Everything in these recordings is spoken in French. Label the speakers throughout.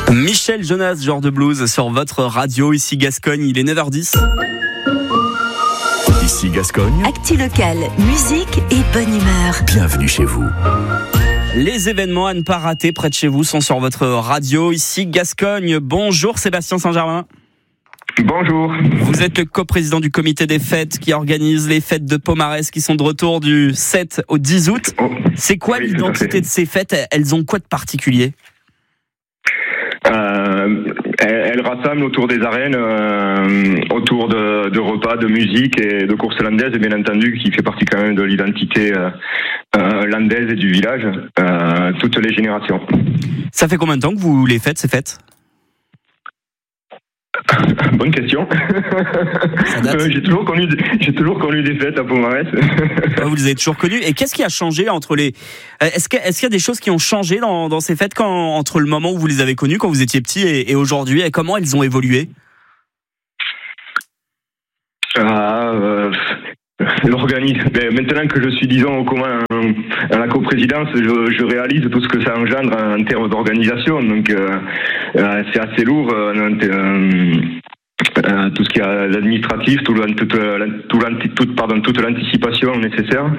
Speaker 1: Michel Jonas, genre de blues sur votre radio, ici Gascogne, il est 9h10.
Speaker 2: Ici Gascogne.
Speaker 3: Actu locale, musique et bonne humeur.
Speaker 2: Bienvenue chez vous.
Speaker 1: Les événements à ne pas rater près de chez vous sont sur votre radio, ici Gascogne. Bonjour Sébastien Saint-Germain.
Speaker 4: Bonjour.
Speaker 1: Vous êtes le coprésident du comité des fêtes qui organise les fêtes de Pomarez qui sont de retour du 7 au 10 août. C'est quoi l'identité de ces fêtes ? Elles ont quoi de particulier ?
Speaker 4: Elle rassemble autour des arènes, autour de repas, de musique et de courses landaises, et bien entendu qui fait partie quand même de l'identité landaise et du village, toutes les générations. Ça
Speaker 1: fait combien de temps que vous les faites, ces fêtes ?
Speaker 4: Bonne question. J'ai toujours connu des fêtes à Pomarez.
Speaker 1: Vous les avez toujours connues. Et qu'est-ce qui a changé entre les... Est-ce qu'il y a des choses qui ont changé dans ces fêtes entre le moment où vous les avez connues, quand vous étiez petit, et aujourd'hui, et comment elles ont évolué ?
Speaker 4: Maintenant que je suis, disons, à la coprésidence, je réalise tout ce que ça engendre en termes d'organisation. Donc, c'est assez lourd, tout ce qui est administratif, toute l'anticipation nécessaire.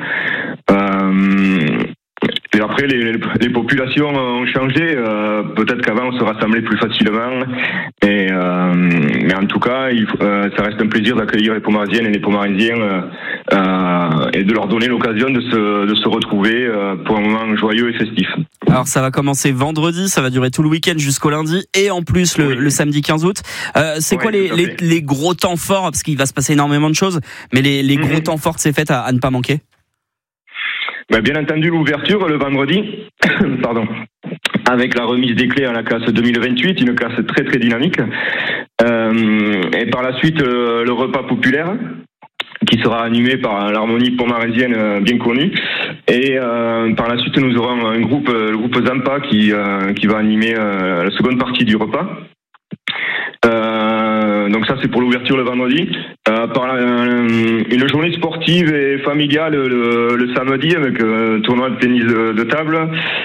Speaker 4: Et après, les populations ont changé. Peut-être qu'avant, on se rassemblait plus facilement. Mais en tout cas, ça reste un plaisir d'accueillir les Pomarésiennes et les Pomarésiens et de leur donner l'occasion de se retrouver pour un moment joyeux et festif.
Speaker 1: Alors, ça va commencer vendredi, ça va durer tout le week-end jusqu'au lundi et en plus le samedi 15 août. C'est quoi les gros temps forts ? Parce qu'il va se passer énormément de choses, mais les gros temps forts de ces fêtes à ne pas manquer ?
Speaker 4: Bien entendu, l'ouverture le vendredi, avec la remise des clés à la classe 2028, une classe très très dynamique. Et par la suite, le repas populaire, qui sera animé par l'harmonie pomarésienne bien connue. Et par la suite, nous aurons le groupe Zampa qui va animer la seconde partie du repas. Donc ça, c'est pour l'ouverture le vendredi. Une journée sportive et familiale le samedi avec un tournoi de tennis de table.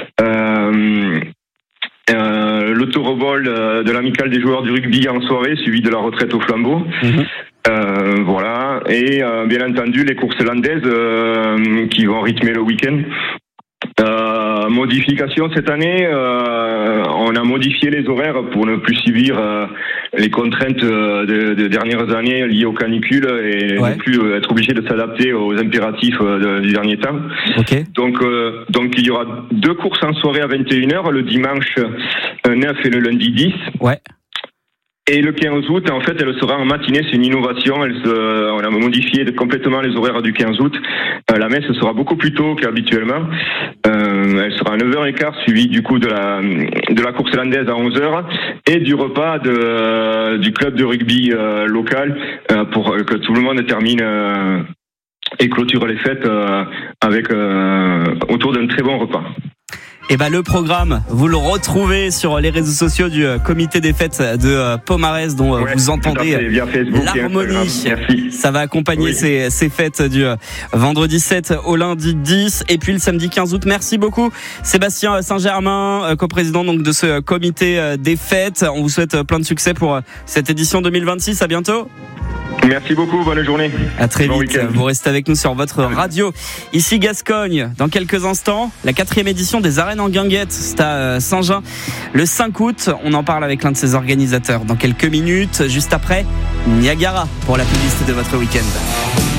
Speaker 4: Le tour-au-vol de l'amicale des joueurs du rugby en soirée, suivi de la retraite au flambeau. Voilà. Et bien entendu, les courses landaises qui vont rythmer le week-end. Modification cette année, on a modifié les horaires pour ne plus subir les contraintes des dernières années liées aux canicules et ne plus être obligé de s'adapter aux impératifs du dernier temps.
Speaker 1: Okay.
Speaker 4: Donc il y aura 2 courses en soirée à 21h, le dimanche 9 et le lundi 10.
Speaker 1: Ouais.
Speaker 4: Et le 15 août, en fait, elle sera en matinée, c'est une innovation. On a modifié complètement les horaires du 15 août. La messe sera beaucoup plus tôt qu'habituellement. Elle sera à 9h15, suivie du coup de la course landaise à 11h et du repas du club de rugby local pour que tout le monde termine et clôture les fêtes avec autour d'un très bon repas.
Speaker 1: Et le programme, vous le retrouvez sur les réseaux sociaux du comité des fêtes de Pomarez, dont vous entendez l'harmonie. Ça va accompagner ces fêtes du vendredi 7 au lundi 10 et puis le samedi 15 août. Merci beaucoup Sébastien Saint-Germain, coprésident donc de ce comité des fêtes. On vous souhaite plein de succès pour cette édition 2026. À bientôt.
Speaker 4: Merci beaucoup, bonne journée.
Speaker 1: À très vite, vous restez avec nous sur votre radio. Ici Gascogne, dans quelques instants, la 4e édition des Arènes en Guinguette, c'est à Saint-Jean, le 5 août. On en parle avec l'un de ses organisateurs dans quelques minutes. Juste après, Niagara pour la playlist de votre week-end.